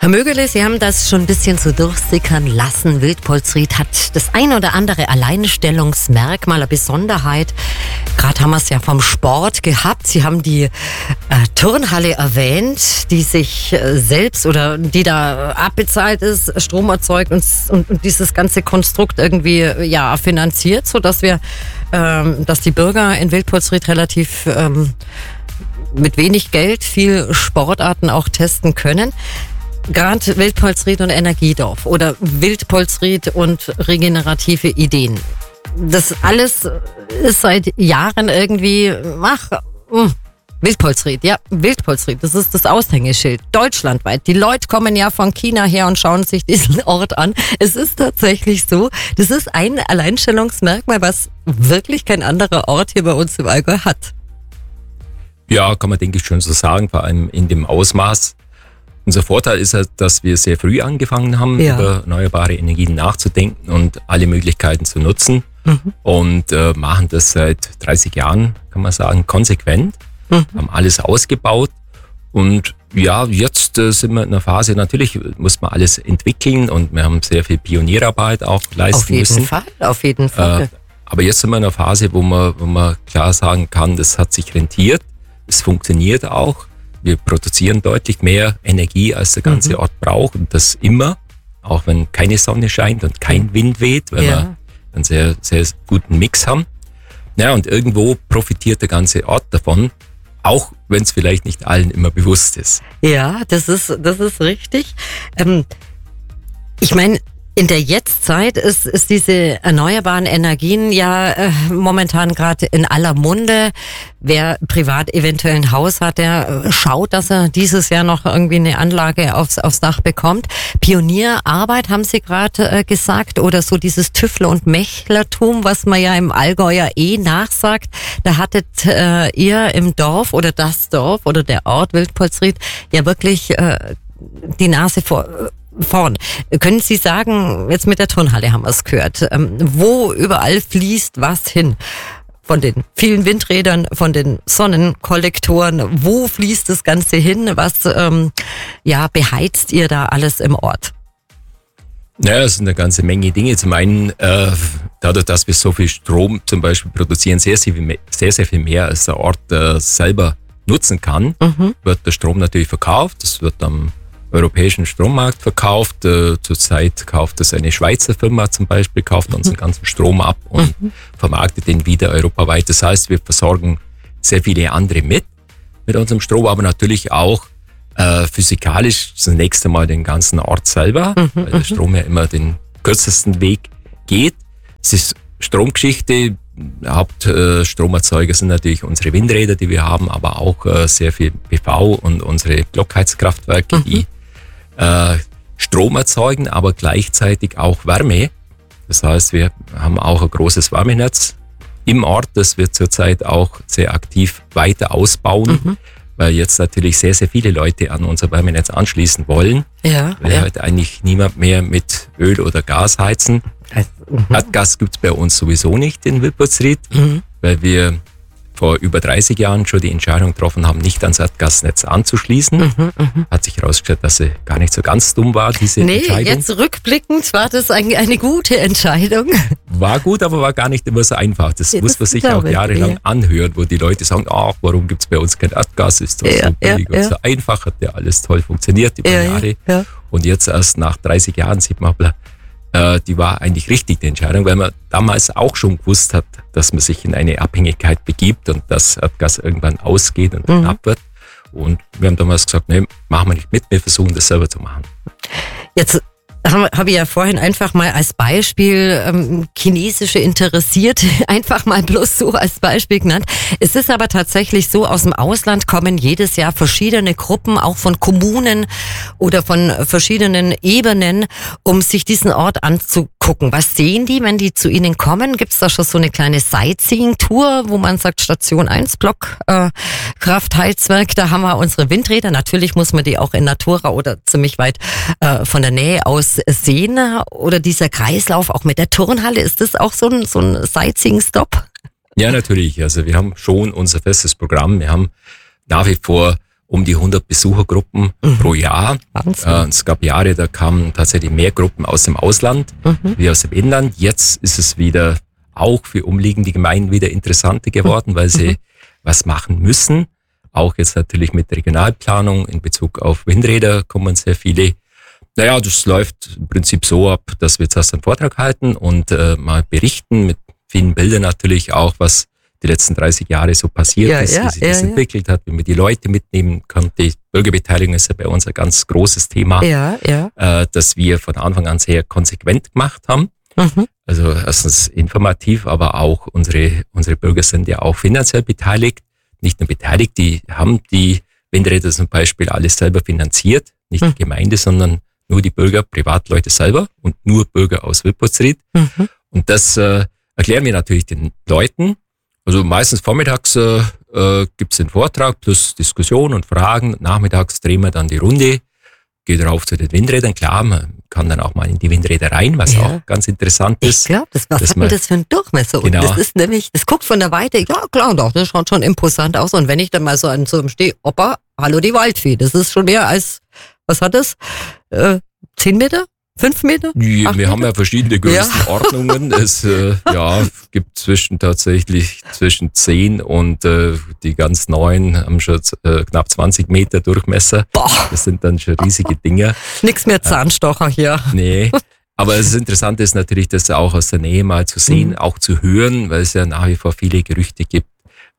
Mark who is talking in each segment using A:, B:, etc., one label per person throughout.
A: Herr Mögerle, Sie haben das schon ein bisschen so durchsickern lassen. Wildpolsried hat das ein oder andere Alleinstellungsmerkmal, eine Besonderheit. Gerade haben wir es ja vom Sport gehabt. Sie haben die Turnhalle erwähnt, die sich selbst oder die da abbezahlt ist, Strom erzeugt und dieses ganze Konstrukt irgendwie finanziert, sodass dass die Bürger in Wildpolsried relativ mit wenig Geld viel Sportarten auch testen können. Gerade Wildpolsried und Energiedorf oder Wildpolsried und regenerative Ideen. Das alles ist seit Jahren irgendwie, Wildpolsried, Wildpolsried, das ist das Aushängeschild, deutschlandweit. Die Leute kommen ja von China her und schauen sich diesen Ort an. Es ist tatsächlich so, das ist ein Alleinstellungsmerkmal, was wirklich kein anderer Ort hier bei uns im Allgäu hat.
B: Ja, kann man, denke ich, schon so sagen, vor allem in dem Ausmaß. Unser Vorteil ist halt, dass wir sehr früh angefangen haben, über erneuerbare Energien nachzudenken und alle Möglichkeiten zu nutzen. Und machen das seit 30 Jahren, kann man sagen, konsequent. Haben alles ausgebaut. Und ja, jetzt sind wir in einer Phase, natürlich muss man alles entwickeln und wir haben sehr viel Pionierarbeit auch leisten müssen.
A: Auf jeden Fall.
B: Aber jetzt sind wir in einer Phase, wo man klar sagen kann, das hat sich rentiert. Es funktioniert auch. Wir produzieren deutlich mehr Energie, als der ganze Ort braucht. Und das immer, auch wenn keine Sonne scheint und kein Wind weht, weil wir einen sehr, sehr guten Mix haben. Ja, und irgendwo profitiert der ganze Ort davon, auch wenn es vielleicht nicht allen immer bewusst ist. Ja, das ist richtig.
A: Ich meine, in der Jetztzeit ist diese erneuerbaren Energien momentan gerade in aller Munde. Wer privat eventuell ein Haus hat, der schaut, dass er dieses Jahr noch irgendwie eine Anlage aufs Dach bekommt. Pionierarbeit haben Sie gerade gesagt, oder so dieses Tüffler- und Mächlertum, was man ja im Allgäu ja nachsagt. Da hattet ihr im Dorf oder das Dorf oder der Ort Wildpolsried ja wirklich die Nase vorn. Können Sie sagen, jetzt mit der Turnhalle haben wir es gehört, wo überall fließt was hin? Von den vielen Windrädern, von den Sonnenkollektoren, wo fließt das Ganze hin? Was beheizt ihr da alles im Ort?
B: Naja, es sind eine ganze Menge Dinge. Zum einen, dadurch, dass wir so viel Strom zum Beispiel produzieren, sehr, sehr viel mehr als der Ort selber nutzen kann, wird der Strom natürlich verkauft. Das wird am europäischen Strommarkt verkauft. Zurzeit kauft es eine Schweizer Firma zum Beispiel, kauft unseren ganzen Strom ab und vermarktet den wieder europaweit. Das heißt, wir versorgen sehr viele andere mit unserem Strom, aber natürlich auch physikalisch zunächst einmal den ganzen Ort selber, weil der Strom ja immer den kürzesten Weg geht. Es ist Stromgeschichte. Hauptstromerzeuger sind natürlich unsere Windräder, die wir haben, aber auch sehr viel PV und unsere Blockheizkraftwerke, die Strom erzeugen, aber gleichzeitig auch Wärme. Das heißt, wir haben auch ein großes Wärmenetz im Ort, das wir zurzeit auch sehr aktiv weiter ausbauen, weil jetzt natürlich sehr, sehr viele Leute an unser Wärmenetz anschließen wollen. Weil halt eigentlich niemand mehr mit Öl oder Gas heizen. Erdgas gibt's bei uns sowieso nicht in Wildpolsried, weil wir vor über 30 Jahren schon die Entscheidung getroffen haben, nicht ans Erdgasnetz anzuschließen. Hat sich herausgestellt, dass sie gar nicht so ganz dumm war, diese Entscheidung.
A: Jetzt rückblickend war das eigentlich eine gute Entscheidung.
B: War gut, aber war gar nicht immer so einfach. Das muss man sich auch jahrelang anhören, wo die Leute sagen, warum gibt's bei uns kein Erdgas, ist doch so billig und so einfach, hat ja alles toll funktioniert über Jahre. Und jetzt erst nach 30 Jahren sieht man, die war eigentlich richtig, die Entscheidung, weil man damals auch schon gewusst hat, dass man sich in eine Abhängigkeit begibt und dass Erdgas irgendwann ausgeht und knapp wird. Und wir haben damals gesagt, nee, machen wir nicht mit, wir versuchen das selber zu machen.
A: Jetzt habe ich ja vorhin einfach mal als Beispiel chinesische Interessierte einfach mal bloß so als Beispiel genannt. Es ist aber tatsächlich so, aus dem Ausland kommen jedes Jahr verschiedene Gruppen, auch von Kommunen oder von verschiedenen Ebenen, um sich diesen Ort anzugucken. Was sehen die, wenn die zu Ihnen kommen? Gibt es da schon so eine kleine Sightseeing-Tour, wo man sagt, Station 1, Block, Kraftheizwerk, da haben wir unsere Windräder. Natürlich muss man die auch in Natura oder ziemlich weit von der Nähe aus sehen, oder dieser Kreislauf auch mit der Turnhalle, ist das auch so ein Sightseeing-Stop?
B: Ja, natürlich. Also wir haben schon unser festes Programm. Wir haben nach wie vor um die 100 Besuchergruppen pro Jahr. Es gab Jahre, da kamen tatsächlich mehr Gruppen aus dem Ausland wie aus dem Inland. Jetzt ist es wieder auch für umliegende Gemeinden wieder interessanter geworden, weil sie was machen müssen. Auch jetzt natürlich mit Regionalplanung in Bezug auf Windräder kommen sehr viele. Naja, das läuft im Prinzip so ab, dass wir jetzt erst einen Vortrag halten und mal berichten mit vielen Bildern natürlich auch, was die letzten 30 Jahre so passiert ist, wie sich das entwickelt hat, wie man die Leute mitnehmen konnte. Die Bürgerbeteiligung ist ja bei uns ein ganz großes Thema, dass wir von Anfang an sehr konsequent gemacht haben. Also erstens informativ, aber auch unsere Bürger sind ja auch finanziell beteiligt. Nicht nur beteiligt, die haben die Windräder zum Beispiel alles selber finanziert, nicht die Gemeinde, sondern nur die Bürger, Privatleute selber und nur Bürger aus Wippertsried. Und das erklären wir natürlich den Leuten. Also meistens vormittags gibt's den Vortrag plus Diskussion und Fragen. Nachmittags drehen wir dann die Runde, geht rauf zu den Windrädern. Klar, man kann dann auch mal in die Windräder rein, was auch ganz interessant ist.
A: Ich glaube, was hat denn das für ein Durchmesser?
B: Genau.
A: Und das ist nämlich, das guckt von der Weite, ja klar, doch, das schaut schon imposant aus. Und wenn ich dann mal so an so einem stehe, Opa, hallo die Waldfee, das ist schon mehr als, was hat das? 10 Meter? 5 Meter?
B: Wir haben ja verschiedene Größenordnungen. Es gibt tatsächlich zwischen 10 und die ganz neuen haben schon knapp 20 Meter Durchmesser.
A: Boah.
B: Das sind dann schon riesige Dinger.
A: Nix mehr Zahnstocher hier.
B: Nee. Aber das Interessante ist natürlich, das auch aus der Nähe mal zu sehen, auch zu hören, weil es ja nach wie vor viele Gerüchte gibt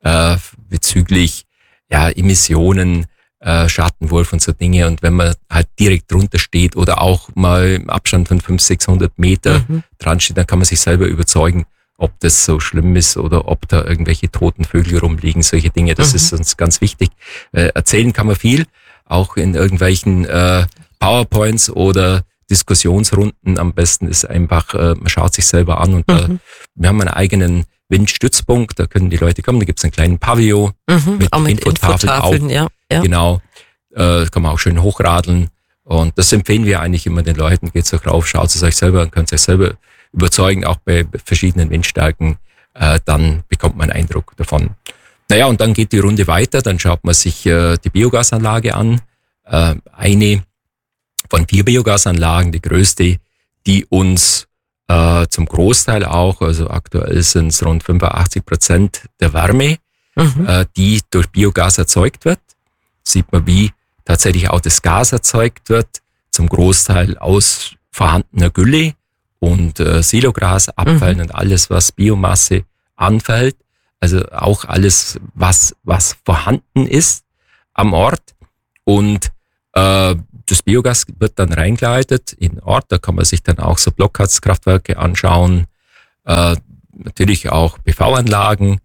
B: bezüglich Emissionen, Schattenwurf und so Dinge. Und wenn man halt direkt drunter steht oder auch mal im Abstand von 500-600 Meter dran steht, dann kann man sich selber überzeugen, ob das so schlimm ist oder ob da irgendwelche toten Vögel rumliegen, solche Dinge. Das ist uns ganz wichtig. Erzählen kann man viel, auch in irgendwelchen PowerPoints oder Diskussionsrunden. Am besten ist einfach, man schaut sich selber an und wir haben einen eigenen Windstützpunkt, da können die Leute kommen, da gibt es einen kleinen Pavillon mit Infotafeln auch. Genau, kann man auch schön hochradeln und das empfehlen wir eigentlich immer den Leuten, geht's doch rauf, schaut es euch selber an, könnt euch selber überzeugen, auch bei verschiedenen Windstärken, dann bekommt man einen Eindruck davon. Naja, und dann geht die Runde weiter, dann schaut man sich die Biogasanlage an, eine von 4 Biogasanlagen, die größte, die uns zum Großteil auch, also aktuell sind es rund 85% der Wärme, die durch Biogas erzeugt wird. Sieht man, wie tatsächlich auch das Gas erzeugt wird, zum Großteil aus vorhandener Gülle und Silogras, Abfällen und alles, was Biomasse anfällt. Also auch alles, was vorhanden ist am Ort. Und das Biogas wird dann reingeleitet in den Ort, da kann man sich dann auch so Blockheizkraftwerke anschauen, natürlich auch PV-Anlagen,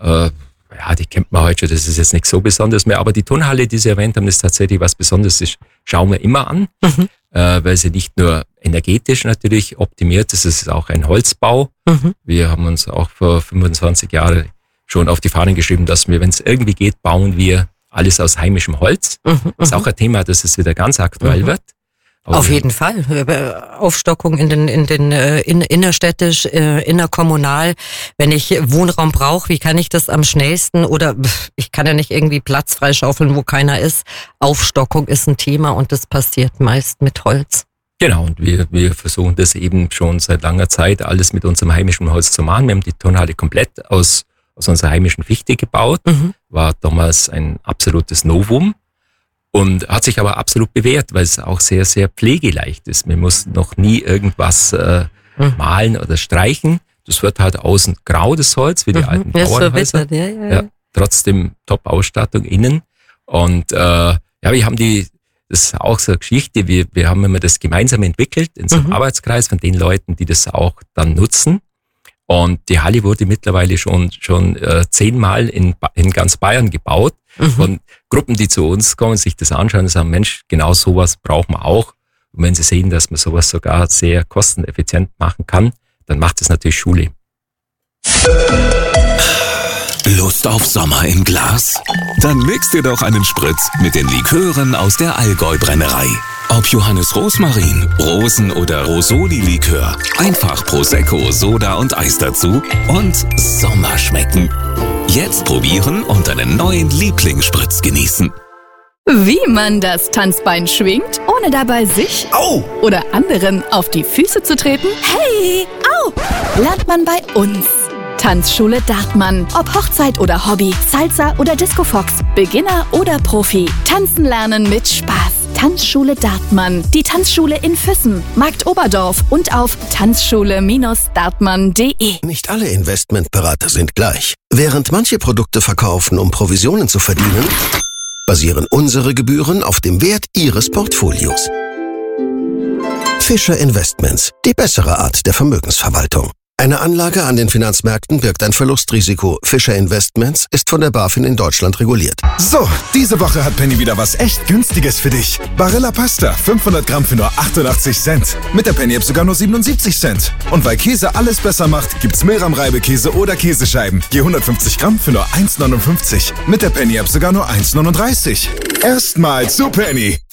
B: die kennt man heute schon, das ist jetzt nicht so besonders mehr, aber die Turnhalle, die Sie erwähnt haben, ist tatsächlich was Besonderes, das schauen wir immer an, weil sie nicht nur energetisch natürlich optimiert ist, es ist auch ein Holzbau. Wir haben uns auch vor 25 Jahren schon auf die Fahnen geschrieben, dass wir, wenn es irgendwie geht, bauen wir alles aus heimischem Holz. Das ist auch ein Thema, dass es wieder ganz aktuell wird. Aber
A: auf jeden Fall. Aufstockung in den innerstädtisch, innerkommunal. Wenn ich Wohnraum brauche, wie kann ich das am schnellsten? Oder ich kann ja nicht irgendwie Platz freischaufeln, wo keiner ist. Aufstockung ist ein Thema und das passiert meist mit Holz.
B: Genau, und wir versuchen das eben schon seit langer Zeit alles mit unserem heimischen Holz zu machen. Wir haben die Turnhalle komplett aus unserer heimischen Fichte gebaut, war damals ein absolutes Novum und hat sich aber absolut bewährt, weil es auch sehr, sehr pflegeleicht ist. Wir mussten noch nie irgendwas malen oder streichen. Das wird halt außen grau, das Holz, wie die alten Bauernhäuser. Ja. Trotzdem Top-Ausstattung innen. Und wir haben das ist auch so eine Geschichte, wir haben immer das gemeinsam entwickelt in so einem Arbeitskreis von den Leuten, die das auch dann nutzen. Und die Halle wurde mittlerweile schon 10-mal in ganz Bayern gebaut. Von Gruppen, die zu uns kommen, sich das anschauen und sagen, Mensch, genau sowas brauchen wir auch. Und wenn sie sehen, dass man sowas sogar sehr kosteneffizient machen kann, dann macht es natürlich Schule.
C: Lust auf Sommer im Glas? Dann mix dir doch einen Spritz mit den Likören aus der Allgäu-Brennerei. Ob Johannes Rosmarin, Rosen- oder Rosoli-Likör, einfach Prosecco, Soda und Eis dazu und Sommer schmecken. Jetzt probieren und einen neuen Lieblingsspritz genießen.
D: Wie man das Tanzbein schwingt, ohne dabei sich oder anderen auf die Füße zu treten? Hey, lernt man bei uns. Tanzschule Dartmann. Ob Hochzeit oder Hobby, Salsa oder Disco Fox, Beginner oder Profi. Tanzen lernen mit Spaß. Tanzschule Dartmann. Die Tanzschule in Füssen, Markt Oberdorf und auf tanzschule-dartmann.de.
E: Nicht alle Investmentberater sind gleich. Während manche Produkte verkaufen, um Provisionen zu verdienen, basieren unsere Gebühren auf dem Wert Ihres Portfolios. Fischer Investments, die bessere Art der Vermögensverwaltung. Eine Anlage an den Finanzmärkten birgt ein Verlustrisiko. Fischer Investments ist von der BaFin in Deutschland reguliert.
F: So, diese Woche hat Penny wieder was echt Günstiges für dich. Barilla Pasta, 500 Gramm für nur 88 Cent. Mit der Penny-App sogar nur 77 Cent. Und weil Käse alles besser macht, gibt's Mehlrahm-Reibekäse oder Käsescheiben. Je 150 Gramm für nur 1,59. Mit der Penny-App sogar nur 1,39. Erstmal zu Penny.